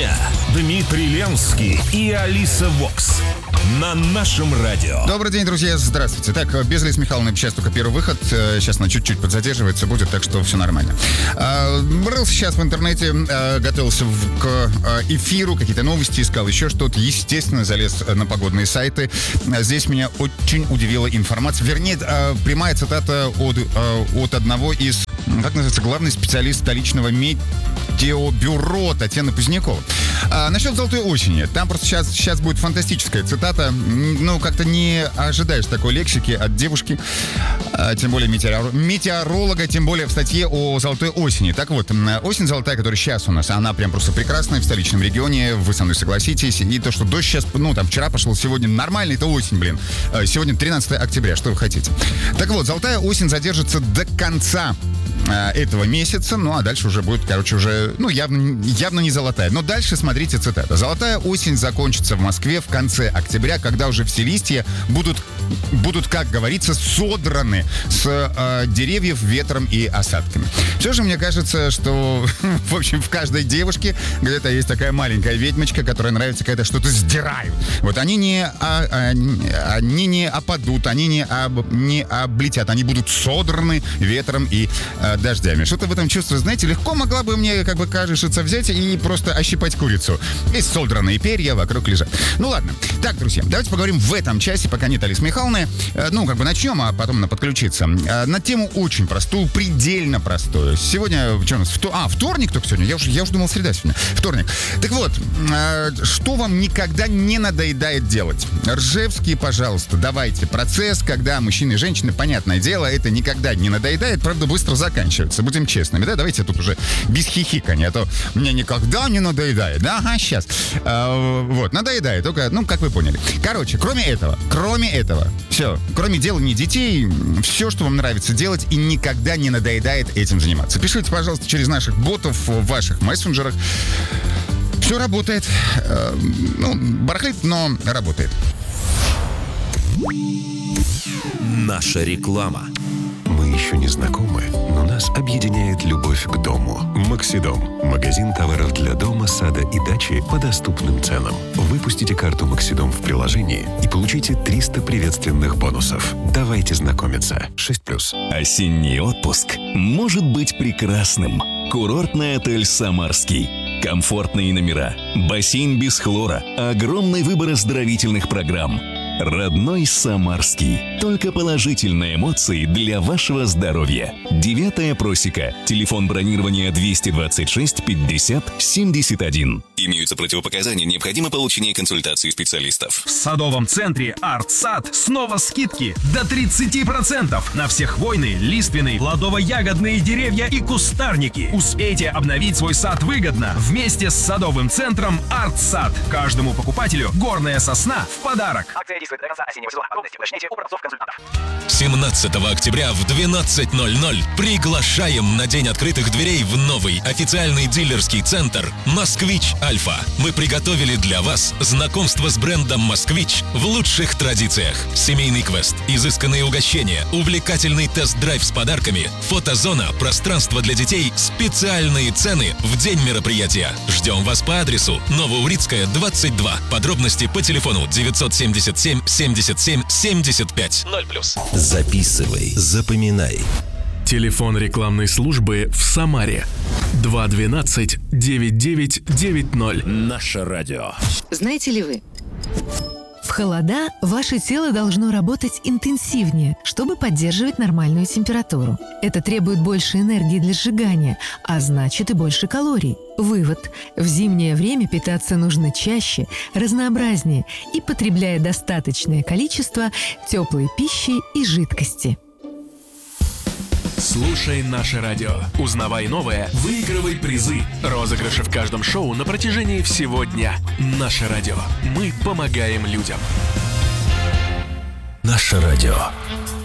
дня. Дмитрий Ленский и Алиса Вокс. На нашем радио. Добрый день, друзья. Здравствуйте. Так, без Лизы Михайловны сейчас только первый выход. Сейчас она чуть-чуть подзадерживается будет, так что все нормально. Рылся сейчас в интернете, готовился к эфиру, какие-то новости искал, еще что-то. Естественно, залез на погодные сайты. Здесь меня очень удивила информация. Вернее, прямая цитата от одного из, как называется, главный специалист столичного метеобюро Татьяны Позднякова. Насчет «Золотой осени». Там просто сейчас будет фантастическая цитата. Ну, как-то не ожидаешь такой лексики от девушки, тем более метеоролога, тем более в статье о «Золотой осени». Так вот, осень золотая, которая сейчас у нас, она прям просто прекрасная в столичном регионе, вы со мной согласитесь. И то, что дождь сейчас, там вчера пошел, сегодня нормально, это осень, блин. Сегодня 13 октября, что вы хотите. Так вот, золотая осень задержится до конца этого месяца, ну а дальше уже будет, уже, явно не золотая. Но дальше смотрите цитата. «Золотая осень закончится в Москве в конце октября, когда уже все листья будут, как говорится, содраны с деревьев ветром и осадками». Все же мне кажется, что, в общем, в каждой девушке где-то есть такая маленькая ведьмочка, которой нравится, когда что-то сдирают. Вот они не опадут, они не облетят, они будут содраны ветром и дождями. Что-то в этом чувстве, знаете, легко могла бы мне, кажется, взять и просто ощипать курицу. И содранные перья вокруг лежат. Ну ладно. Так, друзья, давайте поговорим в этом часе, пока нет Алисы Михайловны. Начнем, а потом подключиться. На тему очень простую, предельно простую. Сегодня, что у нас? Вторник только сегодня? Я уже думал, среда сегодня. Вторник. Так вот, что вам никогда не надоедает делать? Ржевский, пожалуйста, давайте. Процесс, когда мужчины и женщины, понятное дело, это никогда не надоедает, правда, быстро заканчивается. Будем честными, да? Давайте тут уже без хихикания, а то мне никогда не надоедает. Да, ага, сейчас. Надоедает, только, как вы поняли. Короче, кроме этого, все, кроме делания детей, все, что вам нравится делать, и никогда не надоедает этим заниматься. Пишите, пожалуйста, через наших ботов в ваших мессенджерах. Все работает. Барахлит, но работает. Наша реклама. Мы еще не знакомы, но нас объединяет любовь к дому. Максидом. Магазин товаров для дома, сада и дачи по доступным ценам. Выпустите карту Максидом в приложении и получите 300 приветственных бонусов. Давайте знакомиться. 6+. Осенний отпуск может быть прекрасным. Курортный отель «Самарский». Комфортные номера, бассейн без хлора, огромный выбор оздоровительных программ. Родной Самарский. Только положительные эмоции для вашего здоровья. 9-я просека. Телефон бронирования 226 50 71. Имеются противопоказания. Необходимо получение консультации специалистов. В садовом центре «Артсад» снова скидки до 30% на все хвойные, лиственные, плодово-ягодные деревья и кустарники. Успейте обновить свой сад выгодно вместе с садовым центром «Артсад». Каждому покупателю горная сосна в подарок. Акция действует до конца осеннего сезона. Подробности уточните у продавцов-консультантов. 17 октября в 12:00 приглашаем на День открытых дверей в новый официальный дилерский центр «Москвич Альфа». Мы приготовили для вас знакомство с брендом «Москвич» в лучших традициях. Семейный квест, изысканные угощения, увлекательный тест-драйв с подарками, фотозона, пространство для детей, специальные цены в день мероприятия. Ждем вас по адресу Новоурицкая, 22. Подробности по телефону 977 77 75 0+. Записывай, запоминай. Телефон рекламной службы в Самаре 212 9990. Наше радио. Знаете ли вы? В холода ваше тело должно работать интенсивнее, чтобы поддерживать нормальную температуру. Это требует больше энергии для сжигания, а значит и больше калорий. Вывод. В зимнее время питаться нужно чаще, разнообразнее и потребляя достаточное количество теплой пищи и жидкости. Слушай наше радио. Узнавай новое, выигрывай призы. Розыгрыши в каждом шоу на протяжении всего дня. Наше радио. Мы помогаем людям. Наше радио.